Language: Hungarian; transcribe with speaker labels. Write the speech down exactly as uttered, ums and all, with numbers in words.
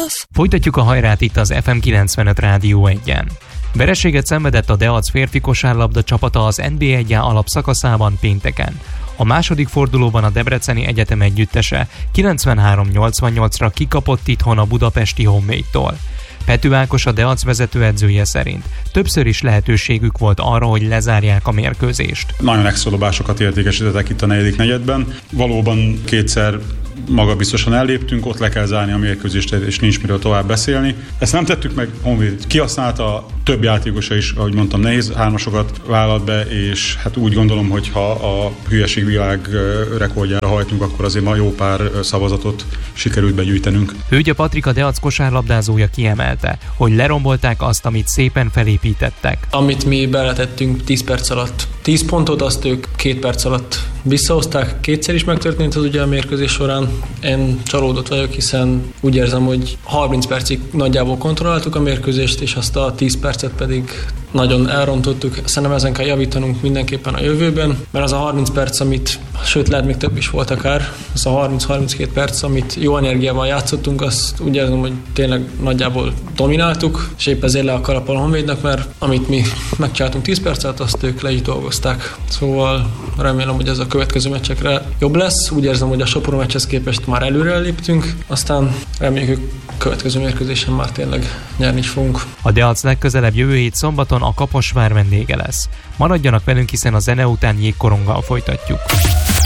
Speaker 1: válasz.
Speaker 2: Folytatjuk a hajrát itt az ef em kilencvenöt Rádió egyen. Vereséget szenvedett a Deac férfi kosárlabda csapata az en bé egy alapszakaszában pénteken. A második fordulóban a Debreceni Egyetem együttese kilencvenhárom nyolcvannyolcra kikapott itthon a budapesti Honvédtól. Pető Ákos, a Deac vezetőedzője szerint többször is lehetőségük volt arra, hogy lezárják a mérkőzést.
Speaker 3: Nagyon extra dobásokat értékesítettek itt a negyedik negyedben. Valóban kétszer magabiztosan elléptünk, ott le kell zárni a mérkőzést, és nincs miről tovább beszélni. Ezt nem tettük meg, Honvéd kihasználta, több játékosa is, ahogy mondtam, nehéz hármasokat vállalt be, és hát úgy gondolom, hogy ha a hülyeségvilág rekordjára hajtunk, akkor azért ma jó pár szavazatot sikerült begyűjtenünk.
Speaker 2: Hőgye Patrik, a Deac kosárlabdázója kiemelte, hogy lerombolták azt, amit szépen felépítettek.
Speaker 4: Amit mi beletettünk tíz perc alatt, tíz pontot, azt ők két perc alatt visszahozták. Kétszer is megtörtént az ugye a mérkőzés során. Én csalódott vagyok, hiszen úgy érzem, hogy harminc percig nagyjából kontrolláltuk a mérkőzést, és azt a tíz percet pedig nagyon elrontottuk. Szerintem ezen kell javítanunk mindenképpen a jövőben, mert az a harminc perc, amit, sőt lehet még több is volt akár, az a harminc-harminckét perc, amit jó energiával játszottunk, azt úgy érzem, hogy tényleg nagyjából domináltuk, és épp ezért le a kalap a Honvédnak, mert amit mi megcsináltunk tíz percet, azt ők le is dolgozták. Szóval remélem, hogy ez a következő meccsekre jobb lesz. Úgy érzem, hogy a Sopron meccshez képest már előre léptünk, aztán reméljük, hogy következő mérkőzésen már tényleg nyerni is fogunk.
Speaker 2: A Deac legközelebb jövő hét szombaton a Kaposvár vendége lesz. Maradjanak velünk, hiszen a zene után jégkoronggal folytatjuk.